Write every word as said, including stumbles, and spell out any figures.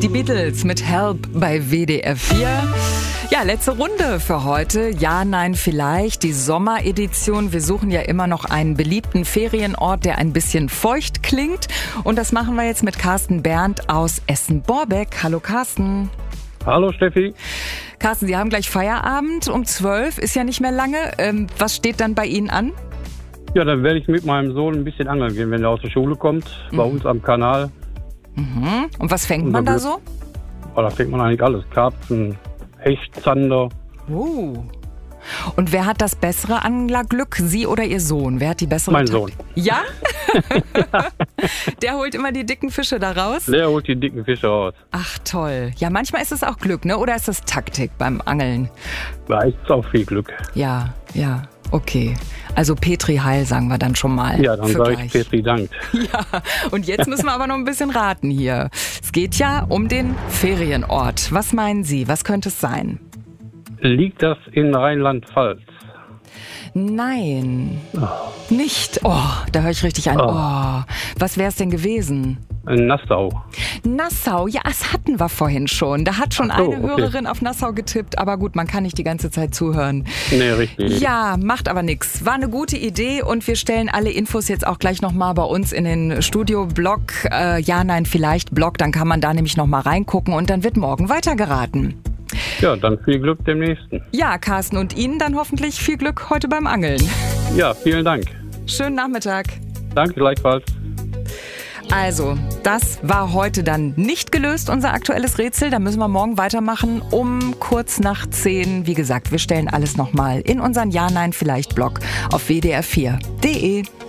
Die Beatles mit Help bei W D R vier. Ja, letzte Runde für heute. Ja, nein, vielleicht. Die Sommeredition. Wir suchen ja immer noch einen beliebten Ferienort, der ein bisschen feucht klingt. Und das machen wir jetzt mit Carsten Berndt aus Essen-Borbeck. Hallo Carsten. Hallo Steffi. Carsten, Sie haben gleich Feierabend um zwölf. Ist ja nicht mehr lange. Ähm, was steht dann bei Ihnen an? Ja, dann werde ich mit meinem Sohn ein bisschen angeln gehen, wenn er aus der Schule kommt. Mhm. Bei uns am Kanal. Mhm. Und was fängt man da so? Oh, da fängt man eigentlich alles. Karpfen, Hecht, Zander. Oh. Und wer hat das bessere Anglerglück? Sie oder Ihr Sohn? Wer hat die bessere Mein Taktik? Sohn. Ja? Der holt immer die dicken Fische da raus? Der holt die dicken Fische raus. Ach toll. Ja, manchmal ist es auch Glück, ne? Oder ist das Taktik beim Angeln? Da ist auch viel Glück. Ja, ja. Okay. Also Petri Heil sagen wir dann schon mal. Ja, dann sage ich Petri Dank. Ja, und jetzt müssen wir aber noch ein bisschen raten hier. Es geht ja um den Ferienort. Was meinen Sie? Was könnte es sein? Liegt das in Rheinland-Pfalz? Nein, oh. Nicht. Oh, da höre ich richtig ein. Oh. Oh. Was wäre es denn gewesen? Nassau. Nassau, ja, das hatten wir vorhin schon. Da hat schon Ach so, eine okay. Hörerin auf Nassau getippt. Aber gut, man kann nicht die ganze Zeit zuhören. Nee, richtig. Ja, macht aber nichts. War eine gute Idee und wir stellen alle Infos jetzt auch gleich nochmal bei uns in den Studio-Blog. Äh, ja, nein, vielleicht Blog. Dann kann man da nämlich nochmal reingucken und dann wird morgen weitergeraten. Ja, dann viel Glück dem nächsten. Ja, Carsten, und Ihnen dann hoffentlich viel Glück heute beim Angeln. Ja, vielen Dank. Schönen Nachmittag. Danke, gleichfalls. Also, das war heute dann nicht gelöst, unser aktuelles Rätsel. Da müssen wir morgen weitermachen um kurz nach zehn. Wie gesagt, wir stellen alles nochmal in unseren Ja-Nein-Vielleicht-Blog auf w d r vier punkt d e.